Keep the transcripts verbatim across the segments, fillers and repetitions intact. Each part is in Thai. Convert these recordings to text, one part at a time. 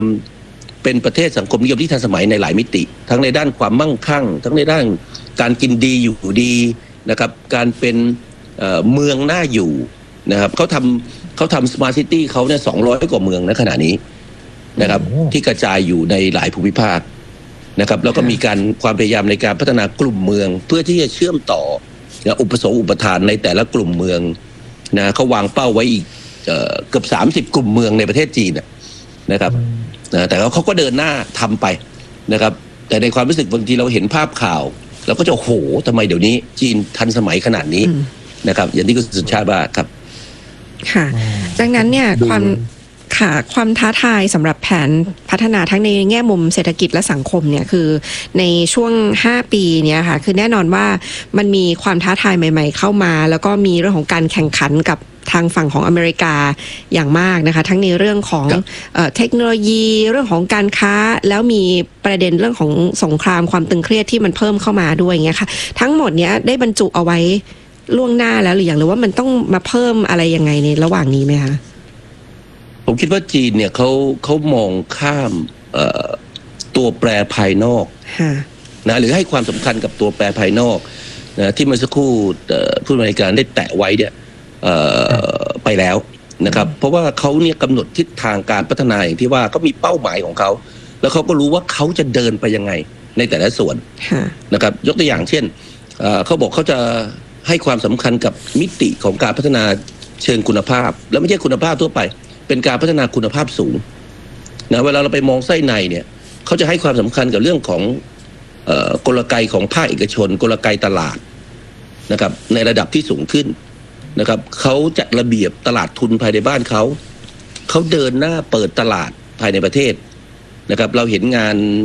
เป็นประเทศสังคมนิยมที่ทันสมัยในหลายมิติทั้งในด้านความมั่งคั่งทั้งในด้านการกินดีอยู่ดีนะครับการเป็นเอ่อเมืองน่าอยู่นะครับเขาทำเขาทำสมาร์ทซิตี้เขาเนี่ยสองร้อยกว่าเมืองในขณะนี้นะครับที่กระจายอยู่ในหลายภูมิภาคนะครับแล้วก็มีการความพยายามในการพัฒนากลุ่มเมืองเพื่อที่จะเชื่อมต่ออุปสงค์อุปทานในแต่ละกลุ่มเมืองนะเขาวางเป้าไว้อีกเอ่อเกือบสามสิบกลุ่มเมืองในประเทศจีนนะครับนะแต่เขาก็เดินหน้าทำไปนะครับแต่ในความรู้สึกบางทีเราเห็นภาพข่าวเราก็จะโอ้โหทำไมเดี๋ยวนี้จีนทันสมัยขนาดนี้นะครับอย่างที่คุณสุชาติว่าครับค่ะดังนั้นเนี่ยความค่ะความท้าทายสำหรับแผนพัฒนาทั้งในแง่มุมเศรษฐกิจและสังคมเนี่ยคือในช่วงห้าปีเนี่ยค่ะคือแน่นอนว่ามันมีความท้าทายใหม่ๆเข้ามาแล้วก็มีเรื่องของการแข่งขันกับทางฝั่งของอเมริกาอย่างมากนะคะทั้งในเรื่องของเอ่อเทคโนโลยีเรื่องของการค้าแล้วมีประเด็นเรื่องของสงครามความตึงเครียดที่มันเพิ่มเข้ามาด้วยอย่างเงี้ยค่ะทั้งหมดเนี้ยได้บรรจุเอาไว้ล่วงหน้าแล้วหรือยังหรือว่ามันต้องมาเพิ่มอะไรยังไงในระหว่างนี้ไหมคะผมคิดว่าจีนเนี่ยเขาเขามองข้ามตัวแปรภายนอกนะหรือให้ความสำคัญกับตัวแปรภายนอกนะที่เมื่อสักครู่ผู้บริการได้แตะไว้เนี่ยไปแล้วนะครับเพราะว่าเขาเนี่ยกำหนดทิศทางการพัฒนาอย่างที่ว่าเขามีเป้าหมายของเขาแล้วเขาก็รู้ว่าเขาจะเดินไปยังไงในแต่ละส่วนนะครับยกตัวอย่างเช่นเขาบอกเขาจะให้ความสำคัญกับมิติของการพัฒนาเชิงคุณภาพแล้วไม่ใช่คุณภาพทั่วไปเป็นการพัฒนาคุณภาพสูงนะเวลาเราไปมองไส้ในเนี่ยเขาจะให้ความสำคัญกับเรื่องของเอ่อกลไกของภาคเอกชนกลไกตลาดนะครับในระดับที่สูงขึ้นนะครับเขาจัดระเบียบตลาดทุนภายในบ้านเขาเขาเดินหน้าเปิดตลาดภายในประเทศนะครับเราเห็นงาน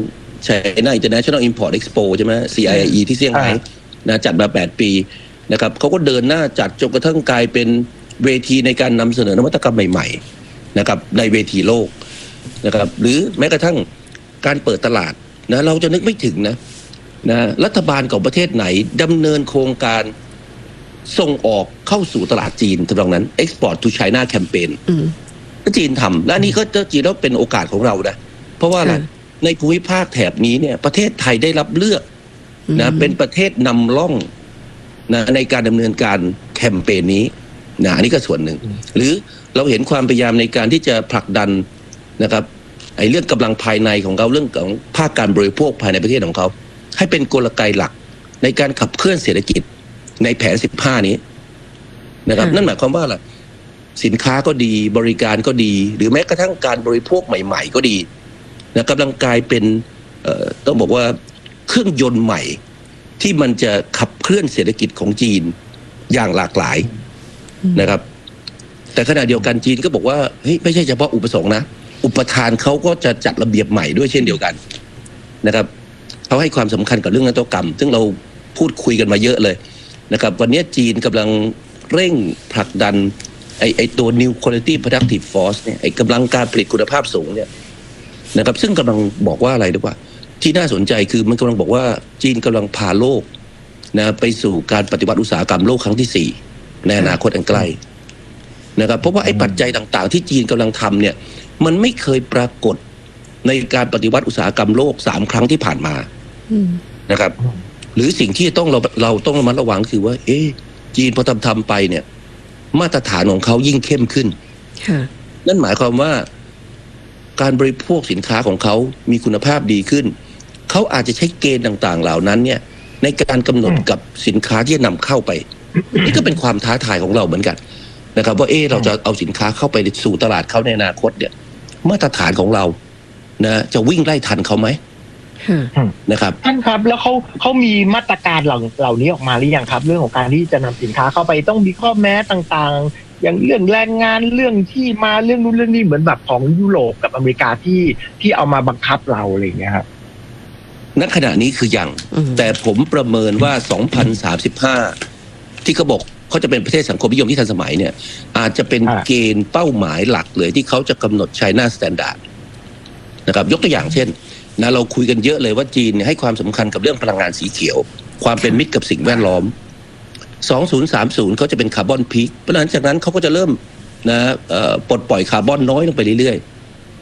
China International Import Expo ใช่ไหม ซี ไอ ไอ อี ที่เซี่ยงไฮ้นะจัดมาแปดปีนะครับเขาก็เดินหน้าจัดจนกระทั่งกลายเป็นเวทีในการนำเสนอนวัตกรรมใหม่ๆนะครับในเวทีโลกนะครับหรือแม้กระทั่งการเปิดตลาดนะเราจะนึกไม่ถึงนะนะรัฐบาลของประเทศไหนดำเนินโครงการส่งออกเข้าสู่ตลาดจีนทำนองนั้น Export to China Campaign ก็จีนทำและนี่ก็จีนแล้วเป็นโอกาสของเรานะเพราะว่าอะไรในภูมิภาคแถบนี้เนี่ยประเทศไทยได้รับเลือกนะเป็นประเทศนำร่องนะในการดำเนินการแคมเปญนี้นะอันนี้ก็ส่วนหนึ่งหรือเราเห็นความพยายามในการที่จะผลักดันนะครับไอ้เรื่องกำลังภายในของเขาเรื่องของภาคการบริโภคภายในประเทศของเขาให้เป็นกลไกหลักในการขับเคลื่อนเศรษฐกิจในแผนสิบห้านี้นะครับนั่นหมายความว่าอะไรสินค้าก็ดีบริการก็ดีหรือแม้กระทั่งการบริโภคใหม่ๆก็ดีนะกำลังกลายเป็นเอ่อต้องบอกว่าเครื่องยนต์ใหม่ที่มันจะขับเคลื่อนเศรษฐกิจของจีนอย่างหลากหลายนะครับแต่ขณะเดียวกันจีนก็บอกว่าเฮ้ยไม่ใช่เฉพาะอุปสงค์นะอุปทานเขาก็จะจัดระเบียบใหม่ด้วยเช่นเดียวกันนะครับเขาให้ความสำคัญกับเรื่องนวัตกรรมซึ่งเราพูดคุยกันมาเยอะเลยนะครับวันนี้จีนกำลังเร่งผลักดันไอไอตัว New Quality Productive Force เนี่ยไอกำลังการผลิตคุณภาพสูงเนี่ยนะครับซึ่งกำลังบอกว่าอะไรดีกว่าที่น่าสนใจคือมันกำลังบอกว่าจีนกำลังพาโลกนะไปสู่การปฏิวัติอุตสาหกรรมโลกครั้งที่สี่ในอนาคตอันใกล้นะครับเพราะว่าไอ้ปัจจัยต่างๆที่จีนกำลังทำเนี่ยมันไม่เคยปรากฏในการปฏิวัติอุตสาหกรรมโลกสามครั้งที่ผ่านมานะครับหรือสิ่งที่ต้องเราเราต้องระมัดระวังคือว่าเอ๊ะจีนพอทำทำไปเนี่ยมาตรฐานของเขายิ่งเข้มขึ้นนั่นหมายความว่าการบริโภคสินค้าของเขามีคุณภาพดีขึ้นเขาอาจจะใช้เกณฑ์ต่างๆเหล่านั้นเนี่ยในการกำหนดกับสินค้าที่จะนำเข้าไปนี่ก็เป็นความท้าทายของเราเหมือนกันนะครับว่าเออเราจะเอาสินค้าเข้าไปสู่ตลาดเขาในอนาคตเนี่ยมาตรฐานของเรานะจะวิ่งไล่ทันเขาไหมนะครับท่านครับแล้วเขาเขามีมาตรการเหล่าเหล่านี้ออกมาหรือยังครับเรื่องของการที่จะนำสินค้าเข้าไปต้องมีข้อแม้ต่างๆอย่างเรื่องแรงงานเรื่องที่มาเรื่องนู้นเรื่องนี้เหมือนแบบของยุโรปกับอเมริกาที่ที่เอามาบังคับเราอะไรอย่างเงี้ยครับณขณะนี้คือยังแต่ผมประเมินว่าสองพันสามสิบห้าที่เขาบอกเขาจะเป็นประเทศสังคมนิยมที่ทันสมัยเนี่ยอาจจะเป็นเกณฑ์เป้าหมายหลักเลยที่เขาจะกำหนด China Standard นะครับยกตัวอย่างเช่นนะเราคุยกันเยอะเลยว่าจีนให้ความสำคัญกับเรื่องพลังงานสีเขียวความเป็นมิตรกับสิ่งแวดล้อมสองพันสามสิบเขาจะเป็นคาร์บอนพีคเพราะหลังจากนั้นเขาก็จะเริ่มนะปลดปล่อยคาร์บอนน้อยลงไปเรื่อยๆ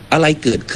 อะไรเกิดขึ้น